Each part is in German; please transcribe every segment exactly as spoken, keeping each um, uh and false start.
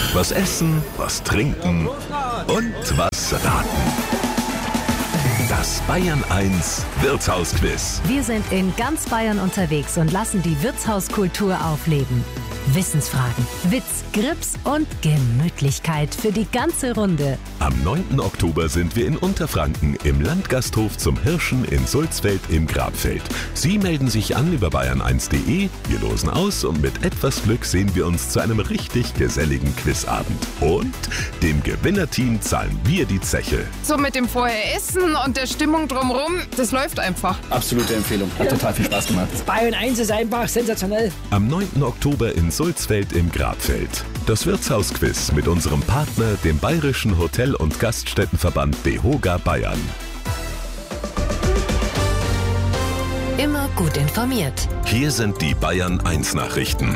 Was essen, was trinken und was raten. Das Bayern eins Wirtshausquiz. Wir sind in ganz Bayern unterwegs und lassen die Wirtshauskultur aufleben. Wissensfragen, Witz, Grips und Gemütlichkeit für die ganze Runde. Am neunten Oktober sind wir in Unterfranken im Landgasthof zum Hirschen in Sulzfeld im Grabfeld. Sie melden sich an über bayern eins punkt de, wir losen aus und mit etwas Glück sehen wir uns zu einem richtig geselligen Quizabend. Und dem Gewinnerteam zahlen wir die Zeche. So mit dem Vorher-Essen und der Stimmung drumherum, das läuft einfach. Absolute Empfehlung, hat total viel Spaß gemacht. Das Bayern eins ist einfach sensationell. Am neunten Oktober in Sulzfeld im Grabfeld. Das Wirtshausquiz mit unserem Partner, dem Bayerischen Hotel- und Gaststättenverband DEHOGA Bayern. Immer gut informiert. Hier sind die Bayern eins Nachrichten.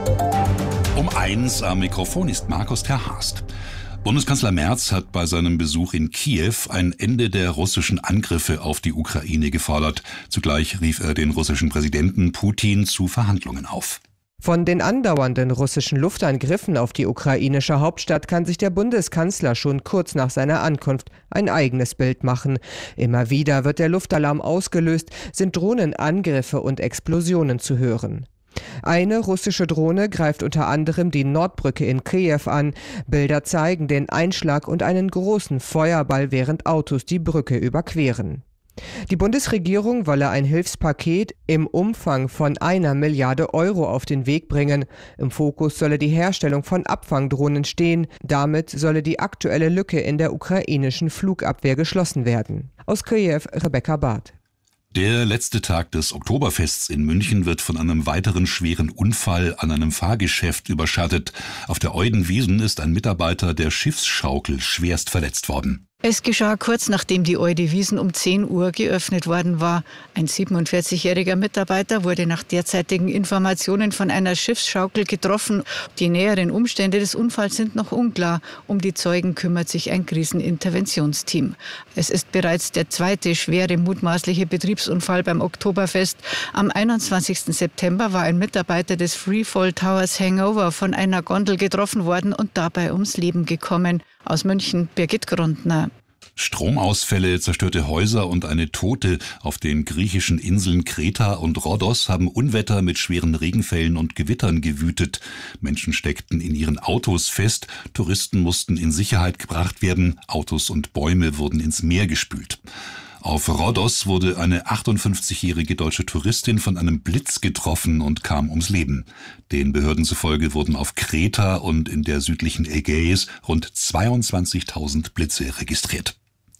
Um eins am Mikrofon ist Markus Terhast. Bundeskanzler Merz hat bei seinem Besuch in Kiew ein Ende der russischen Angriffe auf die Ukraine gefordert. Zugleich rief er den russischen Präsidenten Putin zu Verhandlungen auf. Von den andauernden russischen Luftangriffen auf die ukrainische Hauptstadt kann sich der Bundeskanzler schon kurz nach seiner Ankunft ein eigenes Bild machen. Immer wieder wird der Luftalarm ausgelöst, sind Drohnenangriffe und Explosionen zu hören. Eine russische Drohne greift unter anderem die Nordbrücke in Kiew an. Bilder zeigen den Einschlag und einen großen Feuerball, während Autos die Brücke überqueren. Die Bundesregierung wolle ein Hilfspaket im Umfang von einer Milliarde Euro auf den Weg bringen. Im Fokus solle die Herstellung von Abfangdrohnen stehen. Damit solle die aktuelle Lücke in der ukrainischen Flugabwehr geschlossen werden. Aus Kiew, Rebecca Barth. Der letzte Tag des Oktoberfests in München wird von einem weiteren schweren Unfall an einem Fahrgeschäft überschattet. Auf der Eudenwiesen ist ein Mitarbeiter der Schiffsschaukel schwerst verletzt worden. Es geschah kurz nachdem die Eudewiesen um zehn Uhr geöffnet worden war. Ein siebenundvierzigjähriger Mitarbeiter wurde nach derzeitigen Informationen von einer Schiffsschaukel getroffen. Die näheren Umstände des Unfalls sind noch unklar. Um die Zeugen kümmert sich ein Kriseninterventionsteam. Es ist bereits der zweite schwere mutmaßliche Betriebsunfall beim Oktoberfest. Am einundzwanzigsten September war ein Mitarbeiter des Freefall Towers Hangover von einer Gondel getroffen worden und dabei ums Leben gekommen. Aus München, Birgit Grundner. Stromausfälle, zerstörte Häuser und eine Tote auf den griechischen Inseln Kreta und Rhodos haben Unwetter mit schweren Regenfällen und Gewittern gewütet. Menschen steckten in ihren Autos fest, Touristen mussten in Sicherheit gebracht werden, Autos und Bäume wurden ins Meer gespült. Auf Rhodos wurde eine achtundfünfzigjährige deutsche Touristin von einem Blitz getroffen und kam ums Leben. Den Behörden zufolge wurden auf Kreta und in der südlichen Ägäis rund zweiundzwanzigtausend Blitze registriert.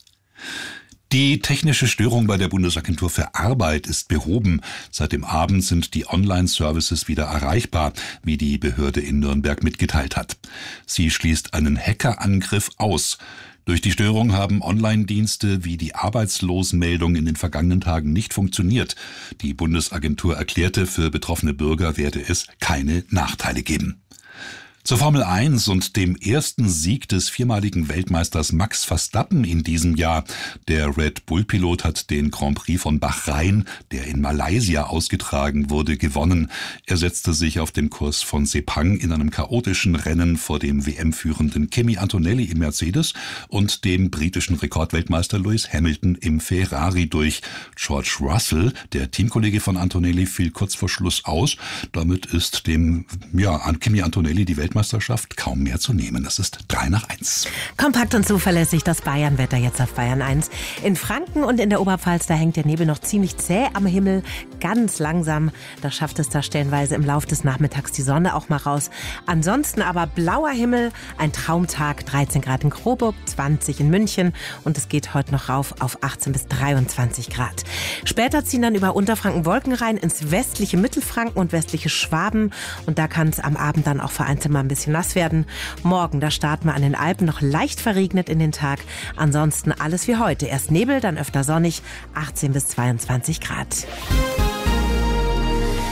Die technische Störung bei der Bundesagentur für Arbeit ist behoben. Seit dem Abend sind die Online-Services wieder erreichbar, wie die Behörde in Nürnberg mitgeteilt hat. Sie schließt einen Hackerangriff aus. Durch die Störung haben Online-Dienste wie die Arbeitslosenmeldung in den vergangenen Tagen nicht funktioniert. Die Bundesagentur erklärte, für betroffene Bürger werde es keine Nachteile geben. Zur Formel eins und dem ersten Sieg des viermaligen Weltmeisters Max Verstappen in diesem Jahr. Der Red Bull-Pilot hat den Grand Prix von Bahrain, der in Malaysia ausgetragen wurde, gewonnen. Er setzte sich auf den Kurs von Sepang in einem chaotischen Rennen vor dem W M-führenden Kimi Antonelli im Mercedes und dem britischen Rekordweltmeister Lewis Hamilton im Ferrari durch. George Russell, der Teamkollege von Antonelli, fiel kurz vor Schluss aus. Damit ist dem ja, an Kimi Antonelli die Welt Meisterschaft kaum mehr zu nehmen. Das ist drei nach eins. Kompakt und zuverlässig das Bayernwetter jetzt auf Bayern eins. In Franken und in der Oberpfalz, da hängt der Nebel noch ziemlich zäh am Himmel. Ganz langsam. Da schafft es da stellenweise im Laufe des Nachmittags die Sonne auch mal raus. Ansonsten aber blauer Himmel, ein Traumtag, dreizehn Grad in Coburg, zwanzig in München und es geht heute noch rauf auf achtzehn bis dreiundzwanzig Grad. Später ziehen dann über Unterfranken Wolken rein ins westliche Mittelfranken und westliche Schwaben und da kann es am Abend dann auch vereinzelt mal ein bisschen nass werden. Morgen, da starten wir an den Alpen noch leicht verregnet in den Tag. Ansonsten alles wie heute. Erst Nebel, dann öfter sonnig, achtzehn bis zweiundzwanzig Grad.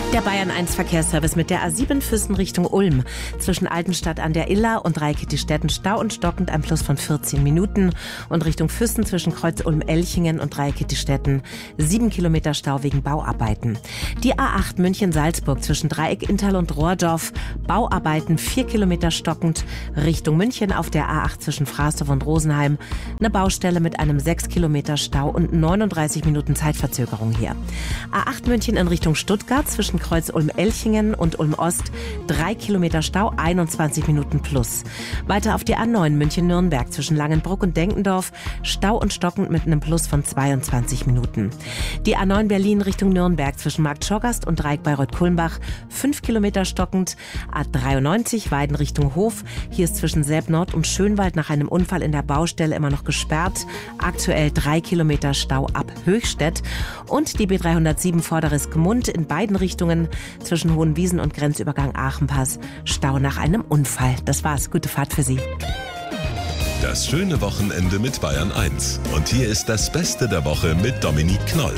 Der Bayern eins Verkehrsservice mit der A sieben Füssen Richtung Ulm. Zwischen Altenstadt an der Iller und Reikittistetten Stau und stockend, ein Plus von vierzehn Minuten. Und Richtung Füssen zwischen Kreuz Ulm-Elchingen und Reikittistetten sieben Kilometer Stau wegen Bauarbeiten. Die A acht München-Salzburg zwischen Dreieck, Inntal und Rohrdorf. Bauarbeiten vier Kilometer stockend. Richtung München auf der A acht zwischen Fraßdorf und Rosenheim. Eine Baustelle mit einem sechs Kilometer Stau und neununddreißig Minuten Zeitverzögerung hier. A acht München in Richtung Stuttgart zwischen Kreuz Ulm-Elchingen und Ulm-Ost drei Kilometer Stau, einundzwanzig Minuten plus. Weiter auf die A neun München-Nürnberg zwischen Langenbruck und Denkendorf Stau und stockend mit einem Plus von zweiundzwanzig Minuten. Die A neun Berlin Richtung Nürnberg zwischen Marktschorgast und Dreieck-Bayreuth-Kulmbach fünf Kilometer stockend. A dreiundneunzig Weiden Richtung Hof. Hier ist zwischen Selb-Nord und Schönwald nach einem Unfall in der Baustelle immer noch gesperrt. Aktuell drei Kilometer Stau ab Höchstädt. Und die B dreihundertsieben Vorderes Gmund in beiden Richtungen zwischen Hohenwiesen und Grenzübergang Aachenpass. Stau nach einem Unfall. Das war's. Gute Fahrt für Sie. Das schöne Wochenende mit Bayern eins. Und hier ist das Beste der Woche mit Dominique Knoll.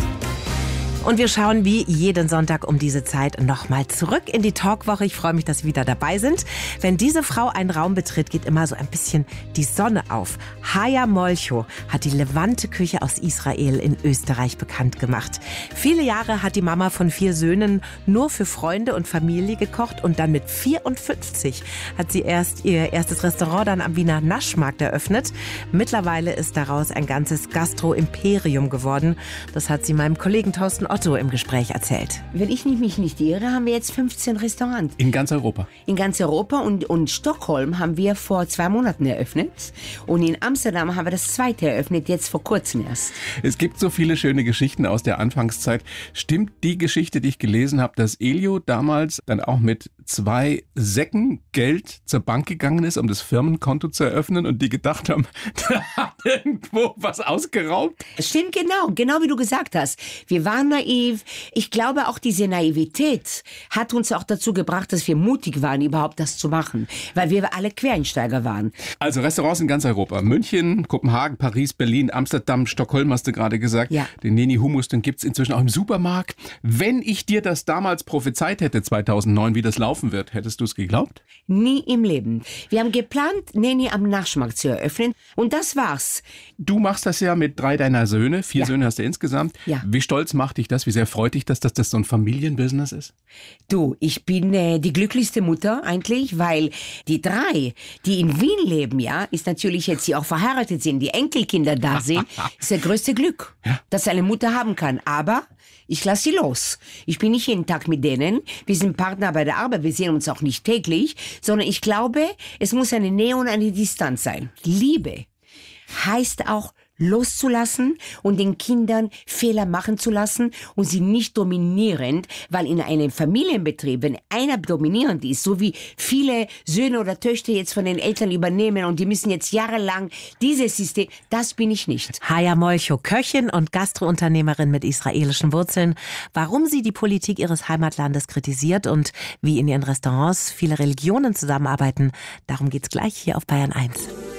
Und wir schauen wie jeden Sonntag um diese Zeit nochmal zurück in die Talkwoche. Ich freue mich, dass Sie wieder dabei sind. Wenn diese Frau einen Raum betritt, geht immer so ein bisschen die Sonne auf. Chaya Molcho hat die Levante-Küche aus Israel in Österreich bekannt gemacht. Viele Jahre hat die Mama von vier Söhnen nur für Freunde und Familie gekocht und dann mit vierundfünfzig hat sie erst ihr erstes Restaurant dann am Wiener Naschmarkt eröffnet. Mittlerweile ist daraus ein ganzes Gastro-Imperium geworden. Das hat sie meinem Kollegen Thorsten Otto im Gespräch erzählt. Wenn ich mich nicht irre, haben wir jetzt fünfzehn Restaurants. In ganz Europa? In ganz Europa und, und Stockholm haben wir vor zwei Monaten eröffnet. Und in Amsterdam haben wir das zweite eröffnet, jetzt vor kurzem erst. Es gibt so viele schöne Geschichten aus der Anfangszeit. Stimmt die Geschichte, die ich gelesen habe, dass Elio damals dann auch mit zwei Säcken Geld zur Bank gegangen ist, um das Firmenkonto zu eröffnen und die gedacht haben, da hat irgendwo was ausgeraubt? Stimmt, genau, genau wie du gesagt hast. Wir waren naiv. Ich glaube, auch diese Naivität hat uns auch dazu gebracht, dass wir mutig waren, überhaupt das zu machen, weil wir alle Quereinsteiger waren. Also Restaurants in ganz Europa. München, Kopenhagen, Paris, Berlin, Amsterdam, Stockholm hast du gerade gesagt. Ja. Den Neni Hummus, den gibt's inzwischen auch im Supermarkt. Wenn ich dir das damals prophezeit hätte, zweitausendneun, wie das laufen wird, hättest du es geglaubt? Nie im Leben. Wir haben geplant, Neni am Naschmarkt zu eröffnen und das war's. Du machst das ja mit drei deiner Söhne. Vier Ja. Söhne hast du insgesamt. Ja. Wie stolz macht dich das? Wie sehr freut dich das, dass das so ein Familienbusiness ist? Du, ich bin äh, die glücklichste Mutter eigentlich, weil die drei, die in Wien leben, ja, ist natürlich jetzt, die auch verheiratet sind, die Enkelkinder da sind, ist das größte Glück, Ja. das eine Mutter haben kann. Aber ich lasse sie los. Ich bin nicht jeden Tag mit denen. Wir sind Partner bei der Arbeit. Wir sehen uns auch nicht täglich, sondern ich glaube, es muss eine Nähe und eine Distanz sein. Liebe heißt auch loszulassen und den Kindern Fehler machen zu lassen und sie nicht dominierend, weil in einem Familienbetrieb, wenn einer dominierend ist, so wie viele Söhne oder Töchter jetzt von den Eltern übernehmen und die müssen jetzt jahrelang dieses System, das bin ich nicht. Chaya Molcho, Köchin und Gastrounternehmerin mit israelischen Wurzeln. Warum sie die Politik ihres Heimatlandes kritisiert und wie in ihren Restaurants viele Religionen zusammenarbeiten, darum geht's gleich hier auf Bayern eins.